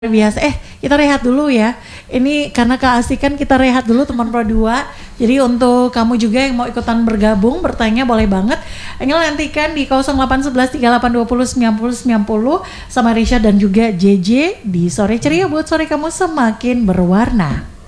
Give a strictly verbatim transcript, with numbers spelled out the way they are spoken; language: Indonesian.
Biasa, eh kita rehat dulu ya. Ini karena keasikan kita rehat dulu teman Pro dua. Jadi untuk kamu juga yang mau ikutan bergabung, bertanya boleh banget. Angel nantikan di nol delapan satu satu tiga delapan dua nol sembilan nol sembilan nol sama Risha dan juga J J di Sore Ceria buat sore kamu semakin berwarna.